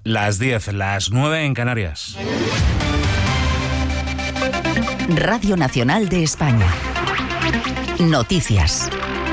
Las 10, las 9 en Canarias. Radio Nacional de España. Noticias.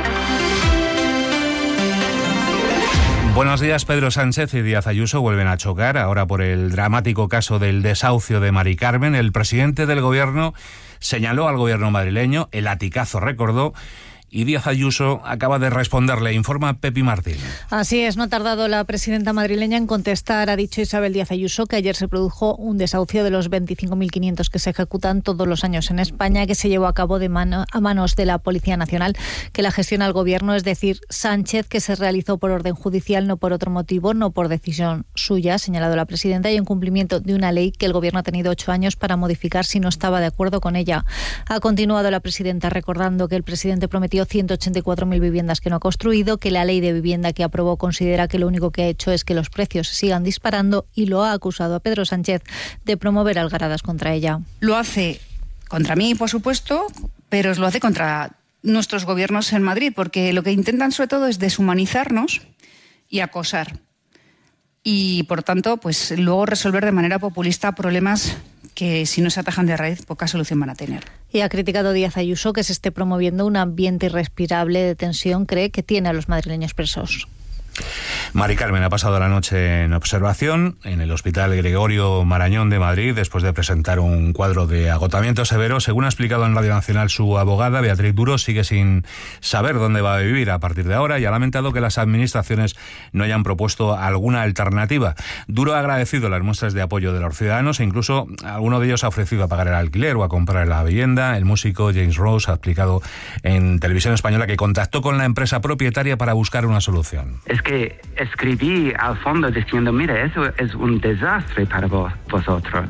Buenos días. Pedro Sánchez y Díaz Ayuso vuelven a chocar, ahora por el dramático caso del desahucio de Mari Carmen. El presidente del Gobierno señaló al Gobierno madrileño, el latigazo recordó, y Díaz Ayuso acaba de responderle, informa Pepi Martín. Así es, no ha tardado la presidenta madrileña en contestar. Ha dicho Isabel Díaz Ayuso que ayer se produjo un desahucio de los 25.500 que se ejecutan todos los años en España, que se llevó a cabo a manos de la Policía Nacional, que la gestiona el Gobierno, es decir, Sánchez, que se realizó por orden judicial, no por otro motivo, no por decisión suya, ha señalado la presidenta, y en cumplimiento de una ley que el Gobierno ha tenido 8 años para modificar si no estaba de acuerdo con ella. Ha continuado la presidenta recordando que el presidente prometió 184.000 viviendas que no ha construido, que la ley de vivienda que aprobó considera que lo único que ha hecho es que los precios sigan disparando, y lo ha acusado a Pedro Sánchez de promover algaradas contra ella. Lo hace contra mí, por supuesto, pero lo hace contra nuestros gobiernos en Madrid, porque lo que intentan sobre todo es deshumanizarnos y acosar. Y, por tanto, pues luego resolver de manera populista problemas que, si no se atajan de raíz, poca solución van a tener. Y ha criticado Díaz Ayuso que se esté promoviendo un ambiente irrespirable de tensión, cree que tiene a los madrileños presos. Mari Carmen ha pasado la noche en observación en el Hospital Gregorio Marañón de Madrid después de presentar un cuadro de agotamiento severo. Según ha explicado en Radio Nacional su abogada, Beatriz Duro, sigue sin saber dónde va a vivir a partir de ahora y ha lamentado que las administraciones no hayan propuesto alguna alternativa. Duro ha agradecido las muestras de apoyo de los ciudadanos e incluso alguno de ellos ha ofrecido a pagar el alquiler o a comprar la vivienda. El músico James Rose ha explicado en Televisión Española que contactó con la empresa propietaria para buscar una solución. Es que escribí al fondo diciendo, mira, eso es un desastre para vosotros.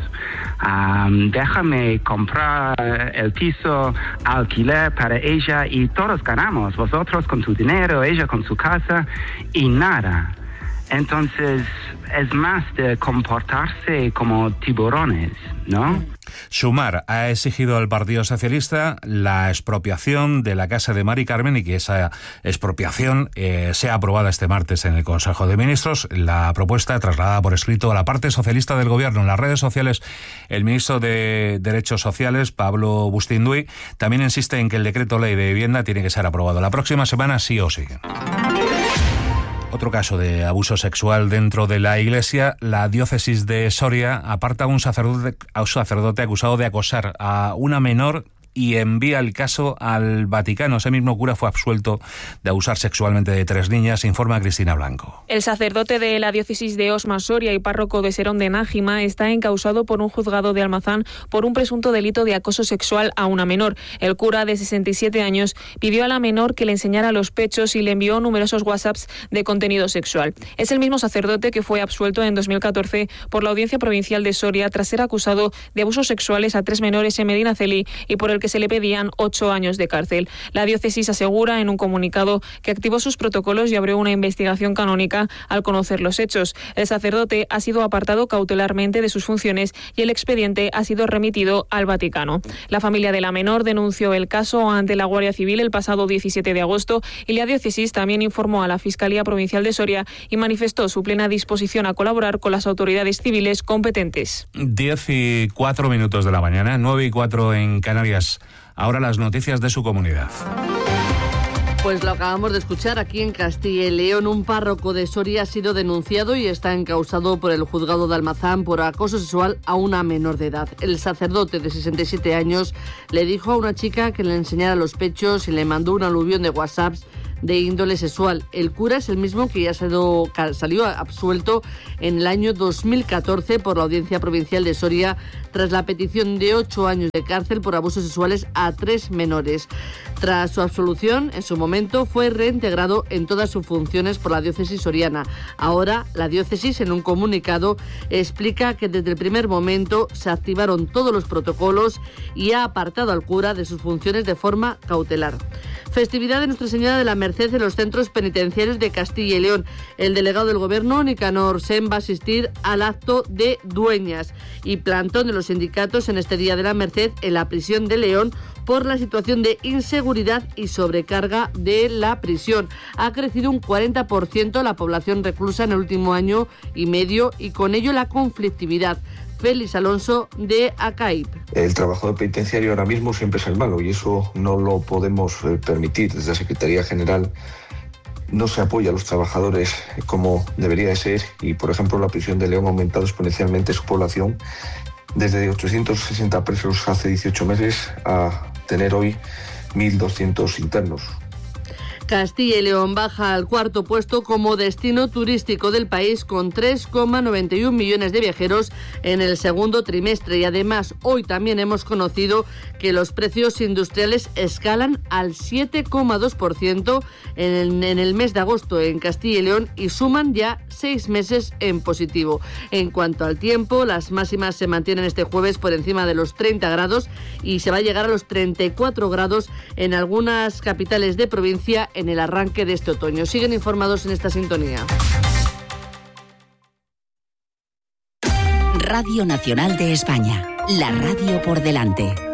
Déjame comprar el piso, alquiler para ella y todos ganamos. Vosotros con tu dinero, ella con su casa y nada. Entonces es más de comportarse como tiburones, ¿no? Sumar ha exigido al Partido Socialista la expropiación de la casa de Mari Carmen y que esa expropiación sea aprobada este martes en el Consejo de Ministros. La propuesta trasladada por escrito a la parte socialista del Gobierno. En las redes sociales, el ministro de Derechos Sociales, Pablo Bustinduy, también insiste en que el decreto ley de vivienda tiene que ser aprobado la próxima semana sí o sí. Otro caso de abuso sexual dentro de la Iglesia. La diócesis de Soria aparta a un sacerdote acusado de acosar a una menor y envía el caso al Vaticano. Ese mismo cura fue absuelto de abusar sexualmente de 3 niñas, informa Cristina Blanco. El sacerdote de la diócesis de Osma, Soria, y párroco de Serón de Nájima está encausado por un juzgado de Almazán por un presunto delito de acoso sexual a una menor. El cura, de 67 años, pidió a la menor que le enseñara los pechos y le envió numerosos WhatsApps de contenido sexual. Es el mismo sacerdote que fue absuelto en 2014 por la Audiencia Provincial de Soria tras ser acusado de abusos sexuales a 3 menores en Medinaceli y por el que se le pedían 8 años de cárcel. La diócesis asegura en un comunicado que activó sus protocolos y abrió una investigación canónica al conocer los hechos. El sacerdote ha sido apartado cautelarmente de sus funciones y el expediente ha sido remitido al Vaticano. La familia de la menor denunció el caso ante la Guardia Civil el pasado 17 de agosto y la diócesis también informó a la Fiscalía Provincial de Soria y manifestó su plena disposición a colaborar con las autoridades civiles competentes. 10:04 de la mañana, 9:04 en Canarias. Ahora las noticias de su comunidad. Pues lo acabamos de escuchar. Aquí en Castilla y León, un párroco de Soria ha sido denunciado y está encausado por el juzgado de Almazán por acoso sexual a una menor de edad. El sacerdote de 67 años le dijo a una chica que le enseñara los pechos y le mandó un aluvión de WhatsApps de índole sexual. El cura es el mismo que ya salió absuelto en el año 2014 por la Audiencia Provincial de Soria tras la petición de 8 años de cárcel por abusos sexuales a 3 menores. Tras su absolución, en su momento fue reintegrado en todas sus funciones por la diócesis soriana. Ahora, la diócesis, en un comunicado, explica que desde el primer momento se activaron todos los protocolos y ha apartado al cura de sus funciones de forma cautelar. Festividad de Nuestra Señora de la Merced en los centros penitenciarios de Castilla y León. El delegado del Gobierno, Nicanor Sen, va a asistir al acto de dueñas y plantón de los sindicatos en este Día de la Merced en la prisión de León, por la situación de inseguridad y sobrecarga de la prisión. Ha crecido un 40% la población reclusa en el último año y medio y con ello la conflictividad. Félix Alonso, de ACAIP. El trabajo penitenciario ahora mismo siempre es el malo y eso no lo podemos permitir. Desde la Secretaría General no se apoya a los trabajadores como debería de ser y, por ejemplo, la prisión de León ha aumentado exponencialmente su población desde 860 presos hace 18 meses a tener hoy 1.200 internos. Castilla y León baja al cuarto puesto como destino turístico del país con 3,91 millones de viajeros en el segundo trimestre y además hoy también hemos conocido que los precios industriales escalan al 7,2% en el mes de agosto en Castilla y León y suman ya 6 meses en positivo. En cuanto al tiempo, las máximas se mantienen este jueves por encima de los 30 grados y se va a llegar a los 34 grados en algunas capitales de provincia en el arranque de este otoño. Siguen informados en esta sintonía. Radio Nacional de España, la radio por delante.